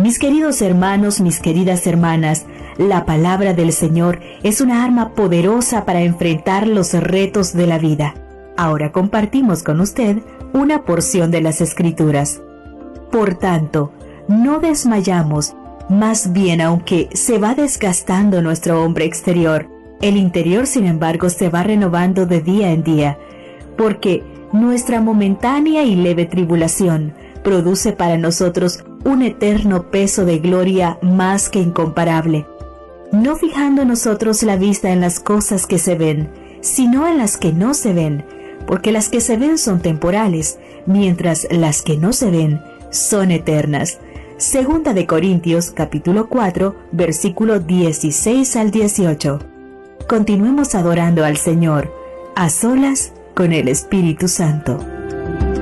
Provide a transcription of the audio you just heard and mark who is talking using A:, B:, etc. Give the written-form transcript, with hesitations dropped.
A: Mis queridos hermanos, mis queridas hermanas, la palabra del Señor es una arma poderosa para enfrentar los retos de la vida. Ahora compartimos con usted una porción de las Escrituras. Por tanto, no desmayamos, más bien aunque se va desgastando nuestro hombre exterior, el interior sin embargo se va renovando de día en día, porque nuestra momentánea y leve tribulación produce para nosotros un eterno peso de gloria más que incomparable, no fijando nosotros la vista en las cosas que se ven, sino en las que no se ven, porque las que se ven son temporales, mientras las que no se ven son eternas. Segunda de Corintios, capítulo 4, versículo 16 al 18. Continuemos adorando al Señor, a solas con el Espíritu Santo.